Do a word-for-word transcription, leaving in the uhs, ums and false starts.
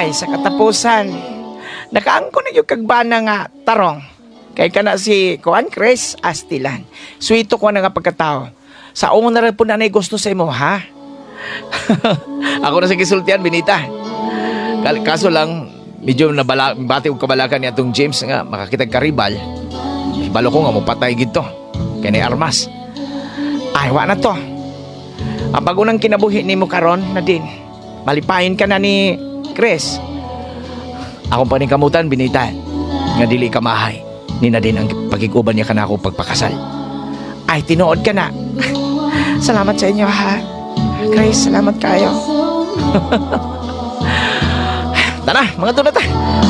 Ay, sa katapusan, nakaangko na yung kagbana nga tarong. Kay ka na si Kuan Chris Astilan. Sweeto ko na nga pagkatao. Sa una rin po na gusto sa imo, ha? Ako na sa kisultian, Benita. Kal- Kaso lang, medyo nabala, bati og kabalakan ni atong James nga makakitag karibal. Balo ko nga mo patay gito. Kay ni Armas. Ay, wa na to. Ang bagunang kinabuhi ni mo karon na din. Malipayin ka na ni Chris. Akong paningkamutan, Benita. Nga dili ka mahay. Ni na din ang pagkikuban niya ka na ako pagpakasal. Ay, tinuod ka na. Salamat sa inyo, ha? Chris, salamat kayo. Tara, mga tunata.